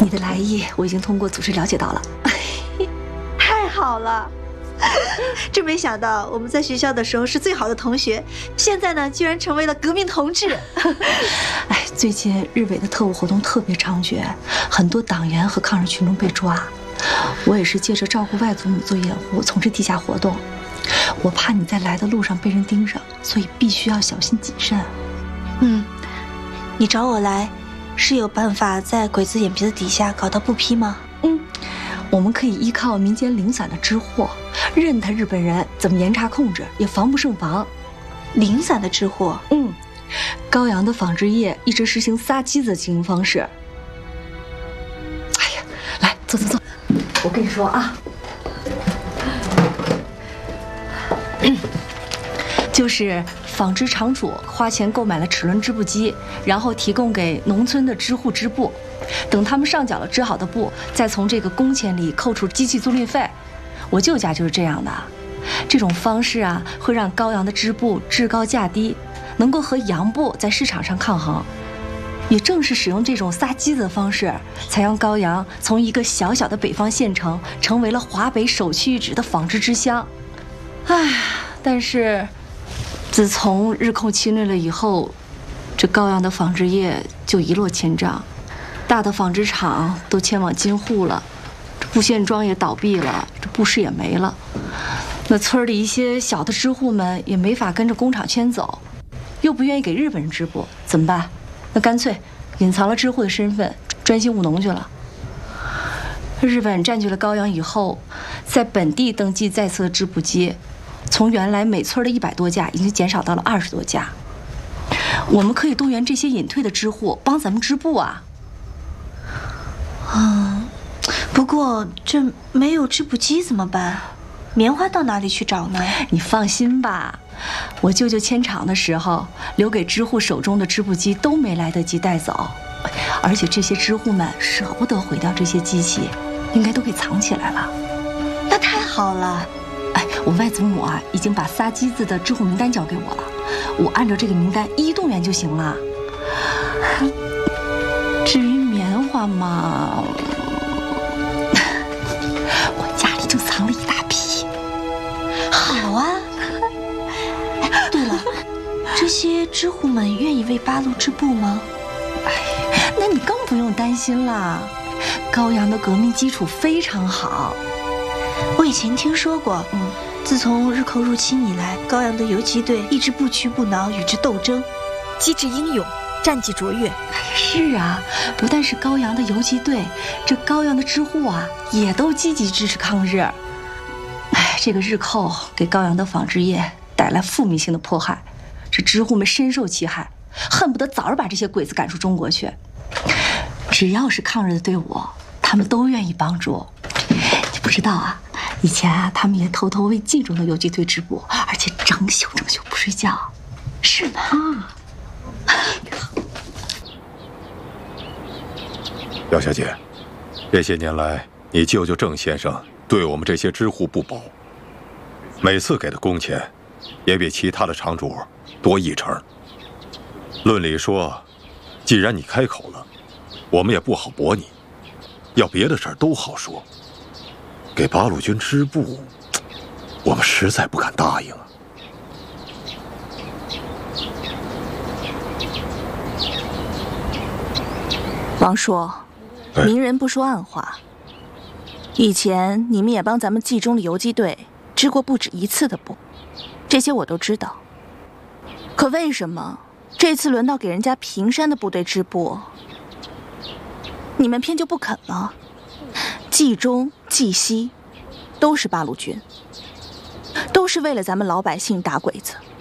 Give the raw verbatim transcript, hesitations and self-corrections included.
你的来意我已经通过组织了解到了。 太好了！真没想到我们在学校的时候是最好的同学，现在呢居然成为了革命同志。 哎，最近日伪的特务活动特别猖獗，很多党员和抗日群众被抓。我也是借着照顾外祖母做掩护，从事地下活动。我怕你在来的路上被人盯上，所以必须要小心谨慎。 嗯，你找我来，是有办法在鬼子眼皮子底下搞到布匹吗？ 嗯，我们可以依靠民间零散的支货，任他日本人怎么严查控制，也防不胜防。 零散的支货， 嗯，高阳的纺织业一直实行撒机子的经营方式。哎呀，来坐坐坐，我跟你说啊。就是纺织厂主花钱购买了齿轮织布机，然后提供给农村的织户织布，等他们上缴了织好的布，再从这个工钱里扣除机器租赁费。我舅家就是这样的，这种方式啊，会让高阳的织布质高价低，能够和洋布在市场上抗衡。也正是使用这种撒机子的方式，才让高阳从一个小小的北方县城，成为了华北首屈一指的纺织之乡。唉，但是自从日寇侵略了以后，这高阳的纺织业就一落千丈，大的纺织厂都迁往京沪了，这布线庄也倒闭了，这布市也没了。那村里一些小的织户们也没法跟着工厂迁走，又不愿意给日本人织布，怎么办？那干脆隐藏了织户的身份，专心务农去了。日本占据了高阳以后，在本地登记在册的织布机，从原来每村的一百多架，已经减少到了二十多架。我们可以动员这些隐退的织户帮咱们织布啊。 嗯，不过这没有织布机怎么办？棉花到哪里去找呢？ 你放心吧，我舅舅迁厂的时候，留给织户手中的织布机都没来得及带走，而且这些织户们舍不得毁掉这些机器，应该都给藏起来了。 那太好了。 哎，我外祖母啊，已经把撒机子的织户名单交给我了，我按照这个名单一一动员就行了。至于棉花嘛，我家里就藏了一大批。 好啊。哎，对了，这些织户们愿意为八路织布吗？ 哎，那你更不用担心啦，高阳的革命基础非常好。 我以前听说过，嗯，自从日寇入侵以来，高阳的游击队一直不屈不挠与之斗争，机智英勇，战绩卓越。 是啊，不但是高阳的游击队，这高阳的织户啊，也都积极支持抗日。哎，这个日寇给高阳的纺织业带来负面性的迫害，这织户们深受其害，恨不得早日把这些鬼子赶出中国去。只要是抗日的队伍，他们都愿意帮助。你不知道啊，以前啊，他们也偷偷为冀中的游击队织布，而且整宿整宿不睡觉。是吗？啊。 姚小姐，这些年来，你舅舅郑先生对我们这些织户不薄，每次给的工钱也比其他的厂主多一成。论理说，既然你开口了，我们也不好驳你。要别的事儿都好说，给八路军织布，我们实在不敢答应啊。 王叔，明人不说暗话。以前你们也帮咱们冀中的游击队织过不止一次的布，这些我都知道。可为什么这次轮到给人家平山的部队织布，你们偏就不肯了？冀中、冀西都是八路军，都是为了咱们老百姓打鬼子。